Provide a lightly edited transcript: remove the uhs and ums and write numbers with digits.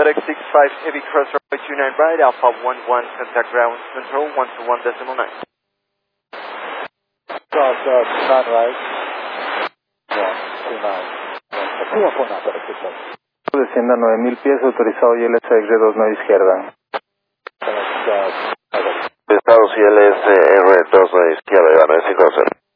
FedEx 65 Heavy Cross Runway 29 right, Alpha 11, contact ground control 121.9. Cross 9 right, 129. Descienda 9000 pies, autorizado ILS R29 izquierda. Estados ILS R29 izquierda, Iván, 5-0.